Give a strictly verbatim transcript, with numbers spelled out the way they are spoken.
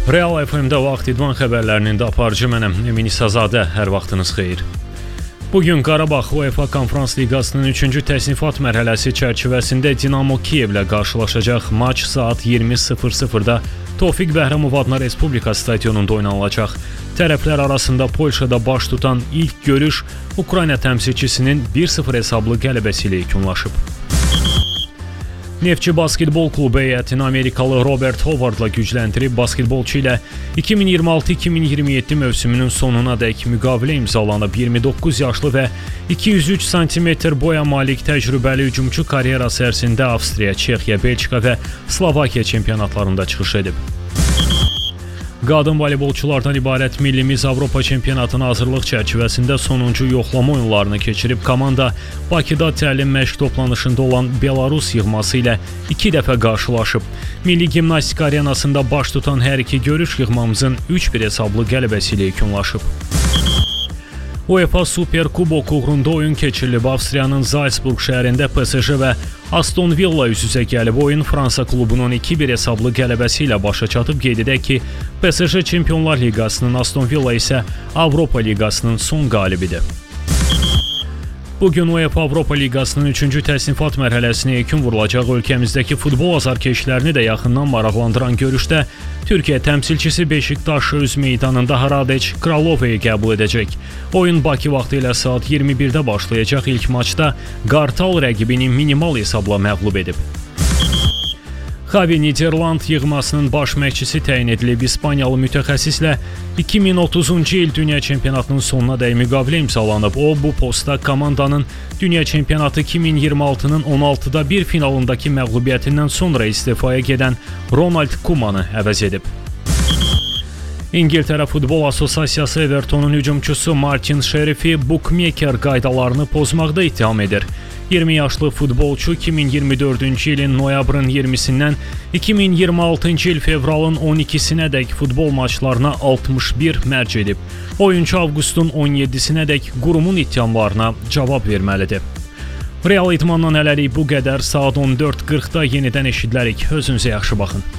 Real F M-də vaxt idman xəbərlərinin də aparıcı mənəm, Emin İsazadə, hər vaxtınız xeyir. Bugün Qarabağ UEFA Konferans Liqasının üçüncü təsnifat mərhələsi çərçivəsində Dinamo Kiyevlə qarşılaşacaq. Maç saat iyirmi sıfır sıfırda Tofiq Bəhrəmov adına Respublika stadionunda oynanılacaq. Tərəflər arasında Polşada baş tutan ilk görüş Ukrayna təmsilçisinin bir sıfır hesablı qələbəsi ilə yekunlaşıb. Neftçi Basketbol klubu heyətini Amerikalı Robert Howardla gücləndirib, basketbolçu ilə iki min iyirmi altı iki min iyirmi yeddi mövsümünün sonuna dək müqavilə imzalanıb. iyirmi doqquz yaşlı və iki yüz üç santimetr boya malik təcrübəli hücumçu karyerası ərzində Avstriya, Çexiya, Belçika və Slovakiya çempionatlarında çıxış edib. Qadın voleybolçulardan ibarət millimiz Avropa çempionatına hazırlıq çərçivəsində sonuncu yoxlama oyunlarını keçirib. Komanda Bakıda təlim məşq toplanışında olan Belarus yığması ilə iki dəfə qarşılaşıb. Milli Gimnastika arenasında baş tutan hər iki görüş yığmamızın üç bir hesablı qələbəsi ilə yekunlaşıb. UEFA Super Kubok uğrunda oyun keçirilib. Avstriyanın Salzburg şəhərində P S J və Aston Villa üz-üzə gəlib. Oyun Fransa klubunun iki bir hesablı qələbəsi ilə başa çatıb. Qeyd edək ki, P S J Çempionlar Liqasının, Aston Villa isə Avropa Liqasının son qalibidir. Bugün UEFA Avropa Liqasının üçüncü təsnifat mərhələsinə yekun vurulacaq. Ölkəmizdəki futbol azarkeşlərini də yaxından maraqlandıran görüşdə Türkiyə təmsilçisi Beşiktaş öz meydanında Haradeç Kralova'yı qəbul edəcək. Oyun Bakı vaxtı ilə saat iyirmi birdə başlayacaq. İlk maçda Qartal rəqibini minimal hesabla məğlub edib. Xavi Niderland yığmasının baş məşqçisi təyin edilib. İspaniyalı mütəxəssislə iki min otuzuncu il Dünya Çempionatının sonuna dək müqavilə imzalanıb. O, bu postda komandanın Dünya Çempionatı iki min iyirmi altının on altıda bir finalındakı məğlubiyyətindən sonra istifaya gedən Ronald Koemanı əvəz edib. İngiltərə Futbol Assosiasiyası Evertonun hücumçusu Martin Şerifi bookmaker qaydalarını pozmaqda ittiham edir. iyirmi yaşlı futbolçu iki min iyirmi dördüncü ilin noyabrın iyirmisindən iki min iyirmi altıncı il fevralın on ikisinə dək futbol maçlarına altmış bir mərc edib. Oyuncu avqustun on yeddisinə dək qurumun ittihamlarına cavab verməlidir. Real idmandan hələlik bu qədər. Saat on dörd qırxda yenidən eşidlərik. Özünüzə yaxşı baxın.